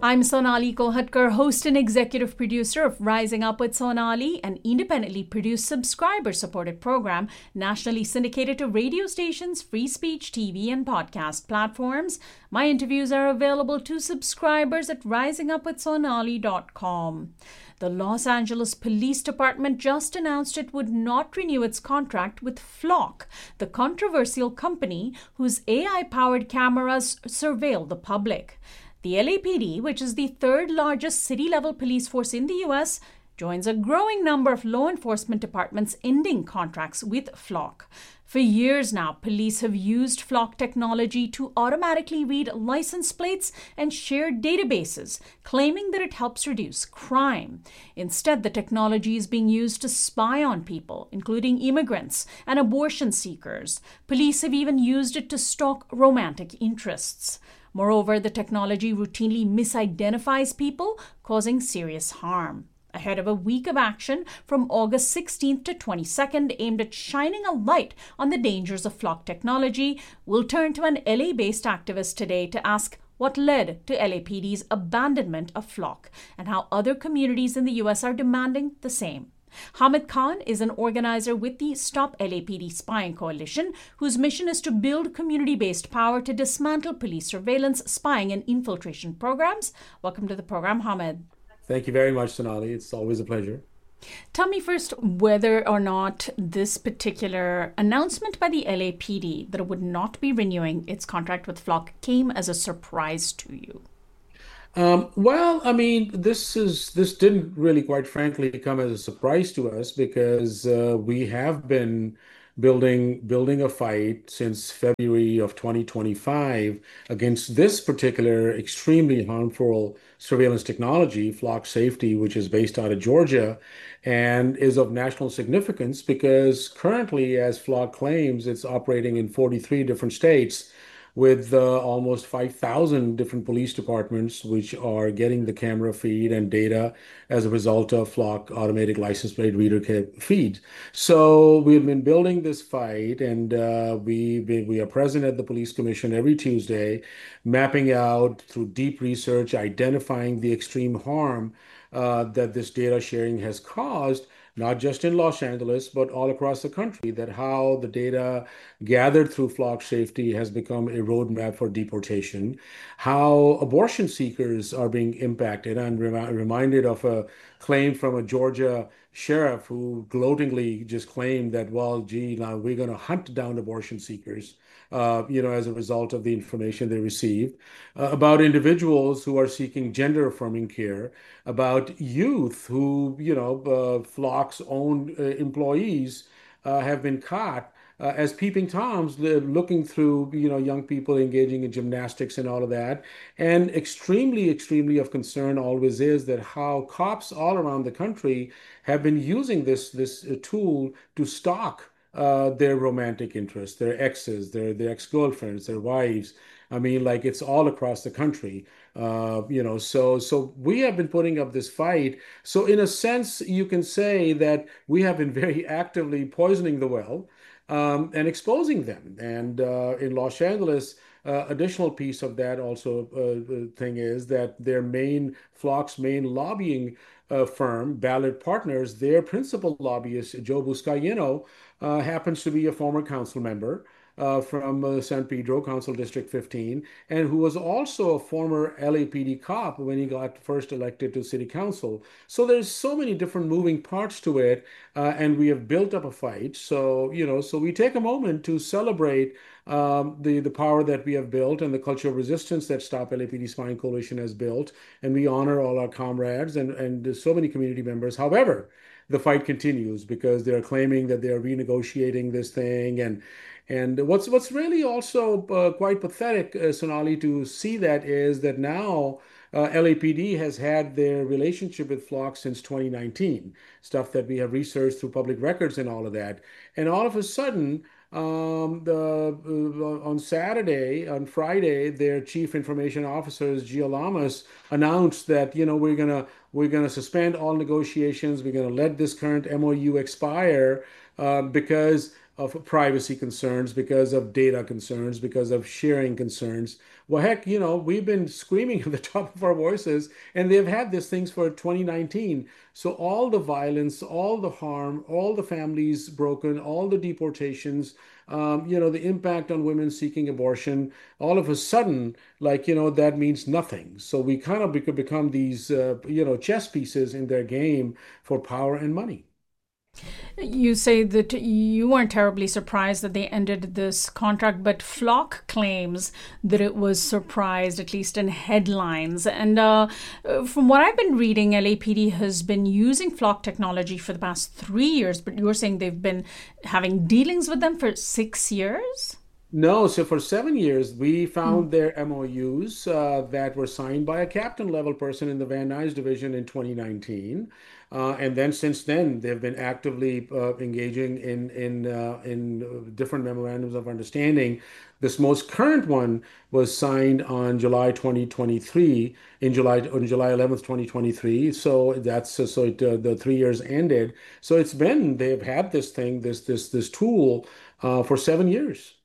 I'm Sonali Kohatkar, host and executive producer of Rising Up with Sonali, an independently produced subscriber-supported program nationally syndicated to radio stations, free speech, TV, and podcast platforms. My interviews are available to subscribers at risingupwithsonali.com. The Los Angeles Police Department just announced it would not renew its contract with Flock, the controversial company whose AI-powered cameras surveil the public. The LAPD, which is the third largest city-level police force in the U.S., joins a growing number of law enforcement departments ending contracts with Flock. For years now, police have used Flock technology to automatically read license plates and share databases, claiming that it helps reduce crime. Instead, the technology is being used to spy on people, including immigrants and abortion seekers. Police have even used it to stalk romantic interests. Moreover, the technology routinely misidentifies people, causing serious harm. Ahead of a week of action from August 16th to 22nd aimed at shining a light on the dangers of Flock technology, we'll turn to an LA-based activist today to ask what led to LAPD's abandonment of Flock and how other communities in the U.S. are demanding the same. Hamid Khan is an organizer with the Stop LAPD Spying Coalition, whose mission is to build community-based power to dismantle police surveillance, spying, and infiltration programs. Welcome to the program, Hamid. Thank you very much, Sonali. It's always a pleasure. Tell me first whether or not this particular announcement by the LAPD that it would not be renewing its contract with Flock came as a surprise to you. This didn't really, quite frankly, come as a surprise to us because we have been building a fight since February of 2025 against this particular extremely harmful surveillance technology, Flock Safety, which is based out of Georgia and is of national significance because currently, as Flock claims, it's operating in 43 different states with almost 5,000 different police departments, which are getting the camera feed and data as a result of Flock automatic license plate reader feed. So we've been building this fight, and we are present at the Police Commission every Tuesday, mapping out through deep research, identifying the extreme harm that this data sharing has caused, not just in Los Angeles, but all across the country, that how the data gathered through Flock Safety has become a roadmap for deportation, how abortion seekers are being impacted. I'm reminded of a claim from a Georgia sheriff who gloatingly just claimed that, well, gee, now we're going to hunt down abortion seekers. As a result of the information they received, about individuals who are seeking gender affirming care, about youth who, Flock's own employees have been caught as peeping toms looking through, young people engaging in gymnastics and all of that. And extremely, extremely of concern always is that how cops all around the country have been using this tool to stalk their romantic interests, their exes, their ex-girlfriends, their wives. I mean, like it's all across the country. So we have been putting up this fight. So in a sense, you can say that we have been very actively poisoning the well and exposing them. And in Los Angeles, additional piece of that also thing is that Flock's main lobbying firm, Ballard Partners, their principal lobbyist, Joe Buscaino, happens to be a former council member from San Pedro, Council District 15, and who was also a former LAPD cop when he got first elected to city council. So there's so many different moving parts to it, and we have built up a fight. So, so we take a moment to celebrate the power that we have built and the culture of resistance that Stop LAPD Spying Coalition has built, and we honor all our comrades and there's so many community members. However, the fight continues because they're claiming that they're renegotiating this thing. And what's really also quite pathetic, Sonali, to see that is that now LAPD has had their relationship with Flock since 2019, stuff that we have researched through public records and all of that. And all of a sudden, on Friday, their chief information officers, Gio Lamas, announced that we're gonna suspend all negotiations. We're gonna let this current MOU expire because of privacy concerns, because of data concerns, because of sharing concerns. Well, heck, we've been screaming at the top of our voices, and they've had these things for 2019. So all the violence, all the harm, all the families broken, all the deportations, the impact on women seeking abortion, all of a sudden, like, that means nothing. So we kind of could become these, chess pieces in their game for power and money. You say that you weren't terribly surprised that they ended this contract, but Flock claims that it was surprised, at least in headlines. And from what I've been reading, LAPD has been using Flock technology for the past 3 years, but you're saying they've been having dealings with them for 6 years? No, so for 7 years, we found their MOUs that were signed by a captain level person in the Van Nuys division in 2019. And then since then, they've been actively engaging in different memorandums of understanding. This most current one was signed on July 2023, on July 11th, 2023. So the 3 years ended. So they've had this thing, this tool for 7 years.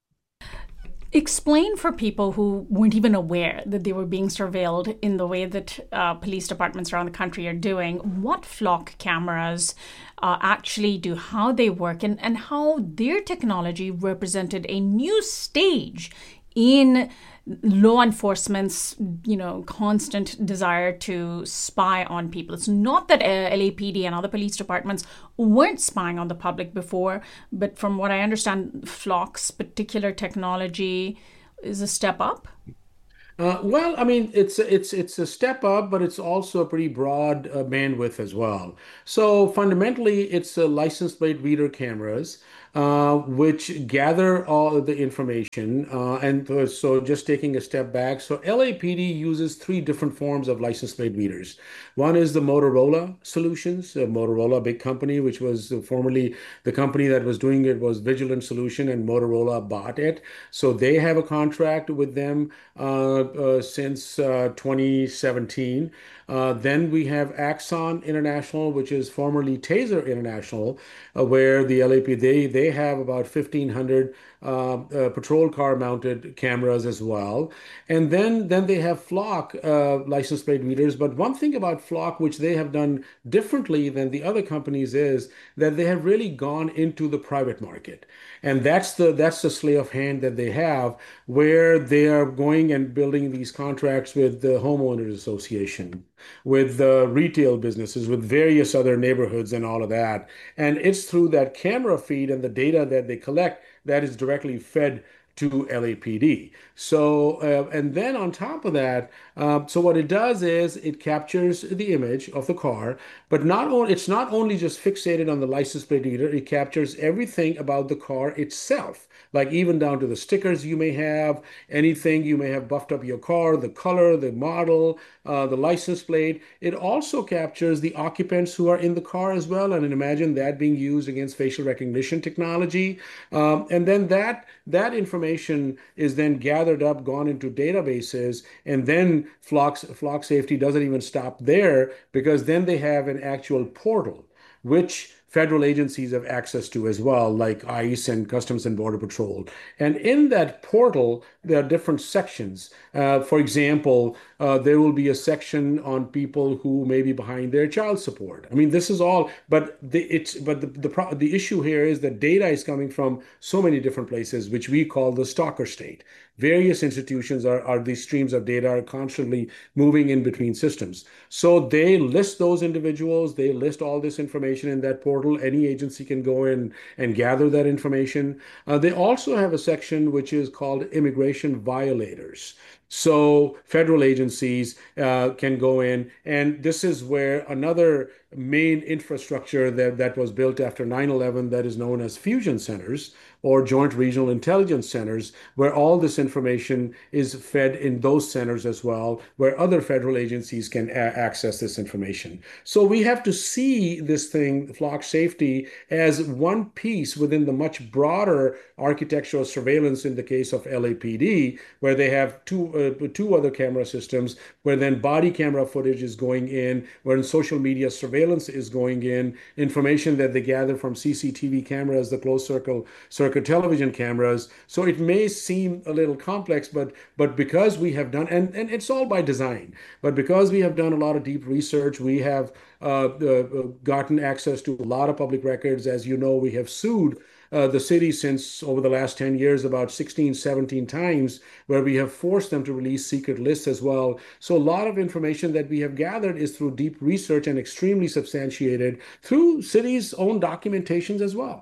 Explain for people who weren't even aware that they were being surveilled in the way that police departments around the country are doing, what Flock cameras actually do, how they work, and how their technology represented a new stage in law enforcement's constant desire to spy on people. It's not that LAPD and other police departments weren't spying on the public before, but from what I understand, Flock's particular technology is a step up. Well, I mean, it's a step up, but it's also a pretty broad bandwidth as well. So fundamentally, it's license plate reader cameras, which gather all of the information. So just taking a step back, so LAPD uses three different forms of license plate readers. One is the Motorola Solutions, Motorola, a big company, which was formerly the company that was doing it was Vigilant Solution, and Motorola bought it. So they have a contract with them since 2017. Then we have Axon International, which is formerly Taser International, where the LAP they have about 1,500 patrol car mounted cameras as well. And then they have Flock license plate readers. But one thing about Flock, which they have done differently than the other companies, is that they have really gone into the private market. And that's the slay of hand that they have, where they are going and building these contracts with the homeowners association, with the retail businesses, with various other neighborhoods and all of that. And it's through that camera feed and the data that they collect that is directly fed to LAPD. So, and then on top of that, so what it does is it captures the image of the car, but it's not only just fixated on the license plate reader, it captures everything about the car itself, like even down to the stickers you may have, anything you may have buffed up your car, the color, the model, the license plate. It also captures the occupants who are in the car as well, and imagine that being used against facial recognition technology. And then that information is then gathered up, gone into databases, and then Flock Safety doesn't even stop there, because then they have an actual portal, which federal agencies have access to as well, like ICE and Customs and Border Patrol. And in that portal, there are different sections. For example, there will be a section on people who may be behind their child support. I mean, this is all, but the issue here is that data is coming from so many different places, which we call the stalker state. Various institutions are these streams of data are constantly moving in between systems. So they list those individuals, they list all this information in that portal. Any agency can go in and gather that information. They also have a section which is called immigration violators. So federal agencies can go in, and this is where another main infrastructure that was built after 9/11, that is known as fusion centers or joint regional intelligence centers, where all this information is fed in those centers as well, where other federal agencies can access this information. So we have to see this thing, Flock Safety, as one piece within the much broader architectural surveillance in the case of LAPD, where they have two other camera systems, where then body camera footage is going in, where social media surveillance is going in, information that they gather from CCTV cameras, the closed circuit television cameras. So it may seem a little complex, but because we have done, and it's all by design, but because we have done a lot of deep research, we have gotten access to a lot of public records. As you know, we have sued the city since over the last 10 years about 16, 17 times, where we have forced them to release secret lists as well. So a lot of information that we have gathered is through deep research and extremely substantiated through cities' own documentations as well.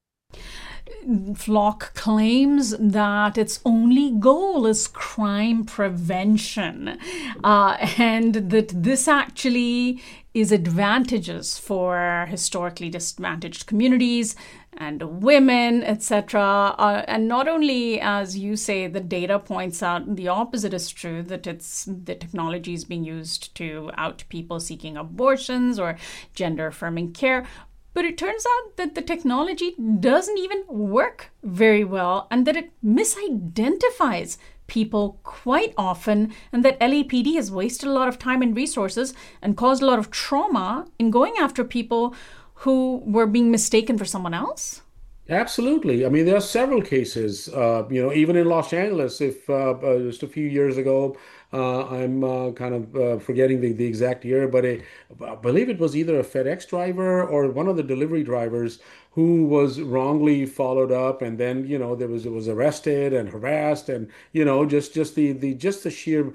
FLoC claims that its only goal is crime prevention, and that this actually is advantageous for historically disadvantaged communities and women, etc. And not only, as you say, the data points out the opposite is true, that the technology is being used to out people seeking abortions or gender affirming care. But it turns out that the technology doesn't even work very well, and that it misidentifies people quite often, and that LAPD has wasted a lot of time and resources and caused a lot of trauma in going after people who were being mistaken for someone else? Absolutely. I mean, there are several cases, even in Los Angeles, if just a few years ago, I'm kind of forgetting the exact year, but I believe it was either a FedEx driver or one of the delivery drivers who was wrongly followed up, and then it was arrested and harassed, and just the sheer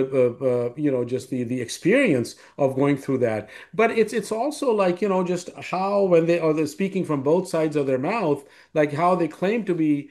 just the experience of going through that. But it's also like just how when they're speaking from both sides of their mouth, like how they claim to be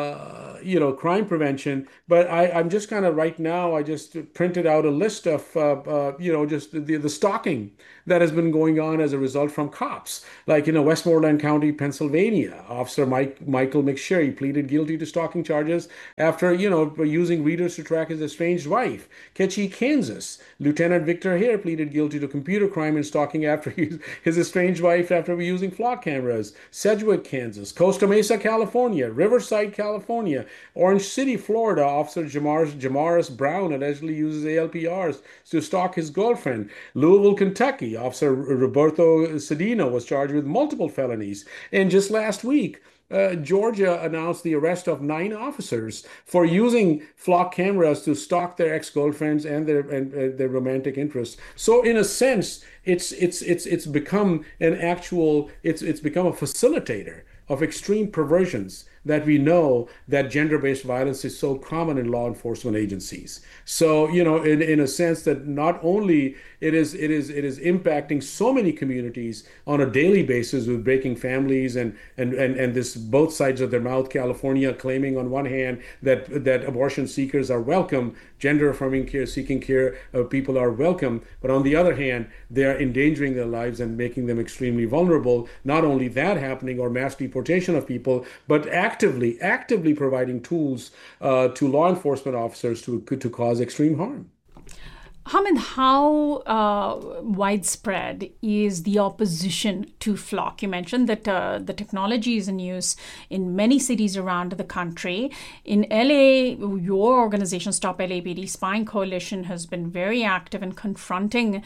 crime prevention. But I'm just kind of right now, I just printed out a list of, just the stalking that has been going on as a result from cops. Like, Westmoreland County, Pennsylvania, Officer Michael McSherry pleaded guilty to stalking charges after, using readers to track his estranged wife. Ketchie, Kansas, Lieutenant Victor Hare pleaded guilty to computer crime and stalking after his estranged wife after using FLoC cameras. Sedgwick, Kansas, Costa Mesa, California, Riverside, California, Orange City, Florida, Officer Jamaris Brown allegedly uses ALPRs to stalk his girlfriend. Louisville, Kentucky, Officer Roberto Cedino was charged with multiple felonies. And just last week, Georgia announced the arrest of 9 officers for using FLoC cameras to stalk their ex-girlfriends and their romantic interests. So, in a sense, it's become it's become a facilitator of extreme perversions that we know that gender-based violence is so common in law enforcement agencies. So, in a sense that not only it is impacting so many communities on a daily basis with breaking families and this both sides of their mouth. California claiming on one hand that abortion seekers are welcome, gender affirming care seeking care people are welcome, but on the other hand, they are endangering their lives and making them extremely vulnerable. Not only that happening, or mass deportation of people, but actively providing tools to law enforcement officers to cause extreme harm. Hamid, how widespread is the opposition to FLoC? You mentioned that the technology is in use in many cities around the country. In LA, your organization, Stop LAPD Spying Coalition, has been very active in confronting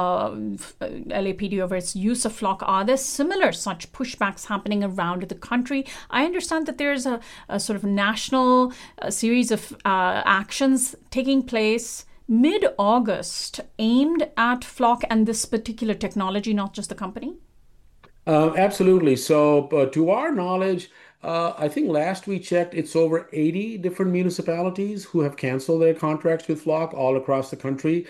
LAPD over its use of FLoC. Are there similar such pushbacks happening around the country? I understand that there's a sort of national series of actions taking place mid-August aimed at FLoC and this particular technology, not just the company? Absolutely. So, to our knowledge, I think last we checked, it's over 80 different municipalities who have canceled their contracts with FLoC all across the country.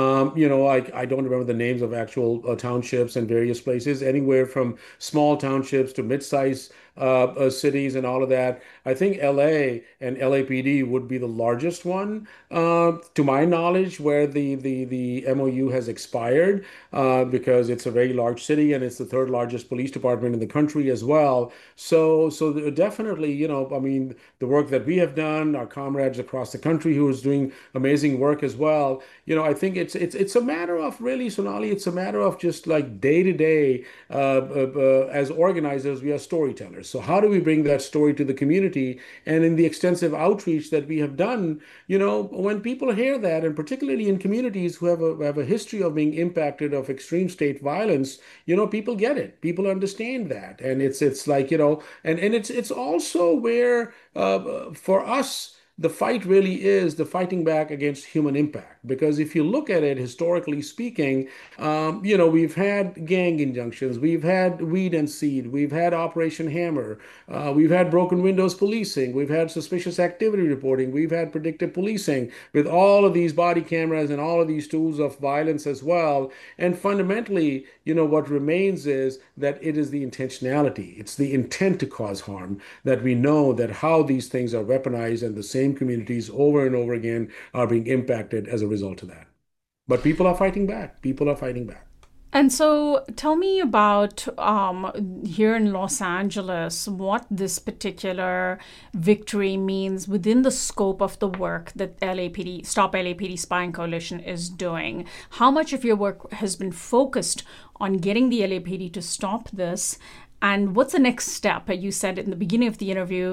I don't remember the names of actual townships and various places, anywhere from small townships to mid-sized cities and all of that. I think LA and LAPD would be the largest one, to my knowledge, where the MOU has expired, because it's a very large city and it's the third largest police department in the country as well. So definitely, I mean, the work that we have done, our comrades across the country who is doing amazing work as well. I think it's a matter of really, Sonali, it's a matter of just like day to day, as organizers, we are storytellers. So how do we bring that story to the community? And in the extensive outreach that we have done, when people hear that, and particularly in communities who have a history of being impacted of extreme state violence, people get it. People understand that, and it's like and it's also where for us, the fight really is the fighting back against human impact. Because if you look at it historically speaking, we've had gang injunctions, we've had weed and seed, we've had Operation Hammer, we've had broken windows policing, we've had suspicious activity reporting, we've had predictive policing with all of these body cameras and all of these tools of violence as well. And fundamentally, what remains is that it is the intentionality, it's the intent to cause harm, that we know that how these things are weaponized, and the same communities over and over again are being impacted as a result of that. But people are fighting back. People are fighting back. And so tell me about here in Los Angeles, what this particular victory means within the scope of the work that LAPD, Stop LAPD Spying Coalition is doing. How much of your work has been focused on getting the LAPD to stop this? And what's the next step? You said in the beginning of the interview,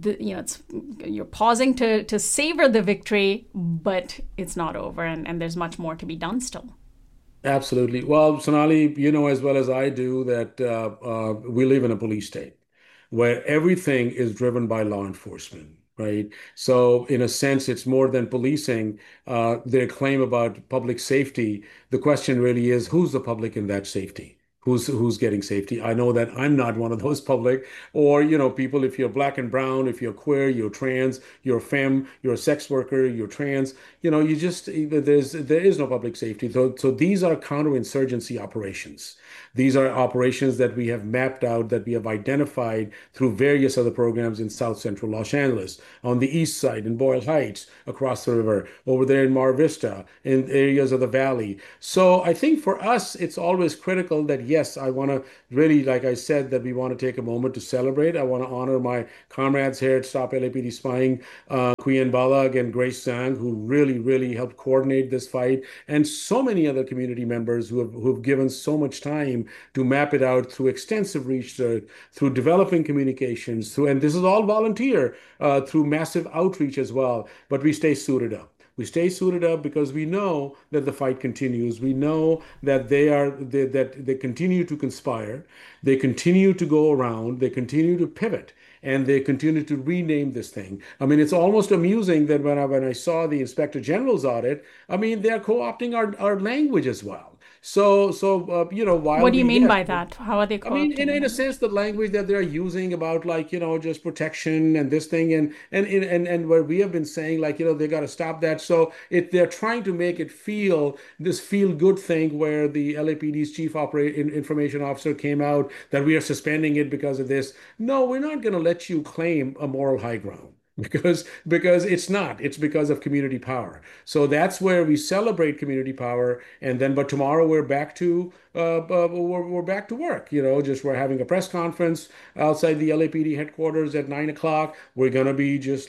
you're pausing to savor the victory, but it's not over, and there's much more to be done still. Absolutely. Well, Sonali, you know as well as I do that we live in a police state where everything is driven by law enforcement, right? So in a sense, it's more than policing. Their claim about public safety, the question really is, who's the public in that safety? Who's getting safety? I know that I'm not one of those public, or people. If you're black and brown, if you're queer, you're trans, you're femme, you're a sex worker, you're trans. You just there is no public safety. So these are counterinsurgency operations. These are operations that we have mapped out, that we have identified through various other programs in South Central Los Angeles, on the east side in Boyle Heights, across the river, over there in Mar Vista, in areas of the valley. So I think for us, it's always critical that yes, I want to really, like I said, that we want to take a moment to celebrate. I want to honor my comrades here at Stop LAPD Spying, Kuyen Balag and Grace Zhang, who really, really helped coordinate this fight, and so many other community members who have given so much time to map it out through extensive research, through developing communications, and this is all volunteer, through massive outreach as well. But we stay suited up. We stay suited up because we know that the fight continues. We know that they continue to conspire. They continue to go around. They continue to pivot. And they continue to rename this thing. I mean, it's almost amusing that when I saw the Inspector General's audit, I mean, they're co-opting our language as well. So while what do you mean by that? How are they I mean, co-opting in a it? sense, the language that they're using about just protection and this thing, and where we have been saying they got to stop that. So they're trying to make it feel good thing where the LAPD's chief information officer came out that we are suspending it because of this. No, we're not going to let you claim a moral high ground. Because it's not. It's because of community power. So that's where we celebrate community power, and then but tomorrow we're back to work. Just we're having a press conference outside the LAPD headquarters at 9 o'clock. We're gonna be just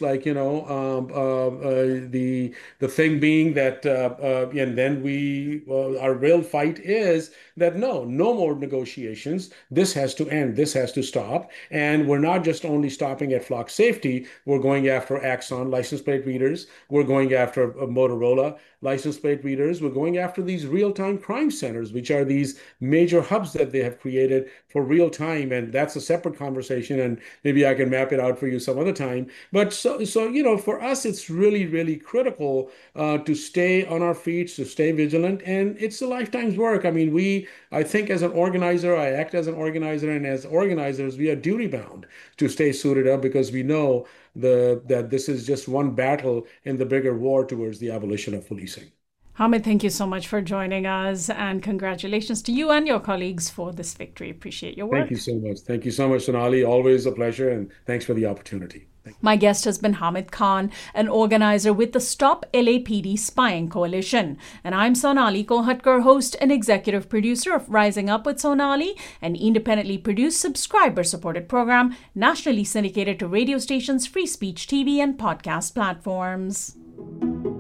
the thing being that, and then our real fight is that no more negotiations. This has to end. This has to stop. And we're not just only stopping at flock safety. We're going after Axon license plate readers. We're going after Motorola license plate readers. We're going after these real-time crime centers, which are these major hubs that they have created for real time. And that's a separate conversation. And maybe I can map it out for you some other time. But so for us, it's really, really critical to stay on our feet, to stay vigilant. And it's a lifetime's work. I mean, I think as an organizer, I act as an organizer, and as organizers, we are duty bound to stay suited up because we know that this is just one battle in the bigger war towards the abolition of policing. Hamid, thank you so much for joining us, and congratulations to you and your colleagues for this victory. Appreciate your work. Thank you so much. Thank you so much, Sonali. Always a pleasure, and thanks for the opportunity. My guest has been Hamid Khan, an organizer with the Stop LAPD Spying Coalition. And I'm Sonali Kolhatkar, host and executive producer of Rising Up with Sonali, an independently produced, subscriber-supported program nationally syndicated to radio stations, free speech TV, and podcast platforms.